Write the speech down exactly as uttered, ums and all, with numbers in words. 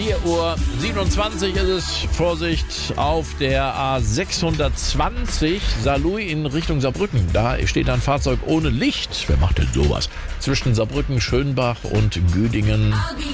vier Uhr siebenundzwanzig ist es. Vorsicht auf der A sechshundertzwanzig Saarlouis in Richtung Saarbrücken. Da steht ein Fahrzeug ohne Licht. Wer macht denn sowas? Zwischen Saarbrücken, Schönbach und Güdingen.